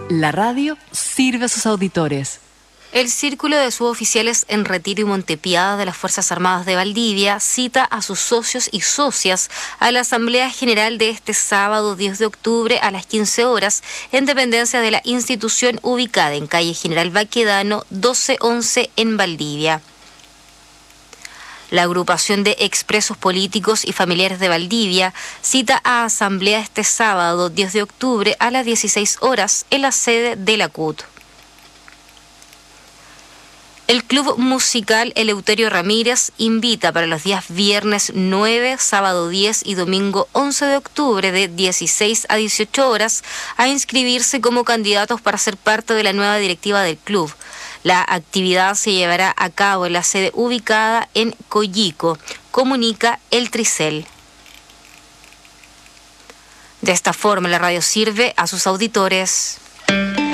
La radio sirve a sus auditores. El Círculo de Suboficiales en Retiro y Montepiada de las Fuerzas Armadas de Valdivia cita a sus socios y socias a la Asamblea General de este sábado 10 de octubre a las 15 horas en dependencia de la institución ubicada en calle General Baquedano 1211 en Valdivia. La agrupación de expresos políticos y familiares de Valdivia cita a asamblea este sábado 10 de octubre a las 16 horas en la sede de la CUT. El Club Musical Eleuterio Ramírez invita para los días viernes 9, sábado 10 y domingo 11 de octubre de 16 a 18 horas a inscribirse como candidatos para ser parte de la nueva directiva del club. La actividad se llevará a cabo en la sede ubicada en Coyico, comunica el Tricel. De esta forma, la radio sirve a sus auditores.